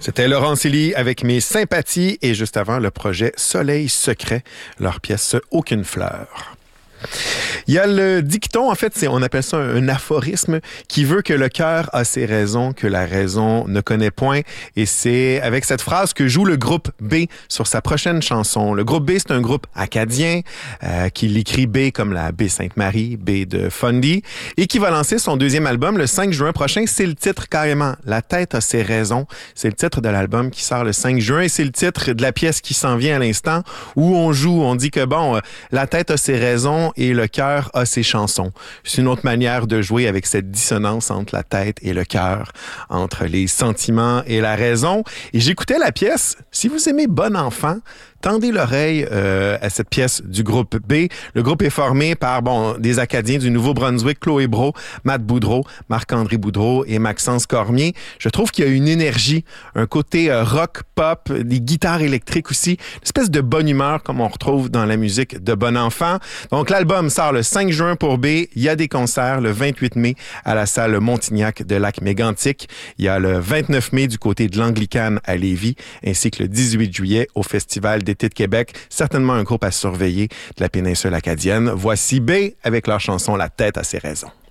C'était Laurent Silly avec Mes sympathies et juste avant le projet Soleil secret, leur pièce Aucune fleur. Il y a le dicton, en fait, on appelle ça un aphorisme qui veut que le cœur a ses raisons, que la raison ne connaît point. Et c'est avec cette phrase que joue le groupe B sur sa prochaine chanson. Le groupe B, c'est un groupe acadien qui l'écrit B comme la baie Sainte-Marie, B de Fundy, et qui va lancer son deuxième album le 5 juin prochain. C'est le titre carrément. La tête a ses raisons. C'est le titre de l'album qui sort le 5 juin et c'est le titre de la pièce qui s'en vient à l'instant où on joue. On dit que bon, la tête a ses raisons et le cœur a ses chansons. C'est une autre manière de jouer avec cette dissonance entre la tête et le cœur, entre les sentiments et la raison. Et j'écoutais la pièce. Si vous aimez Bon Enfant, tendez l'oreille à cette pièce du groupe B. Le groupe est formé par des Acadiens du Nouveau-Brunswick, Chloé Brault, Matt Boudreau, Marc-André Boudreau et Maxence Cormier. Je trouve qu'il y a une énergie, un côté rock, pop, des guitares électriques aussi, une espèce de bonne humeur comme on retrouve dans la musique de Bon Enfant. Donc l'album sort le 5 juin pour B. Il y a des concerts le 28 mai à la salle Montignac de Lac-Mégantic. Il y a le 29 mai du côté de l'Anglicane à Lévis, ainsi que le 18 juillet au Festival d'été de Québec. Certainement un groupe à surveiller de la péninsule acadienne. Voici B avec leur chanson La tête à ses raisons.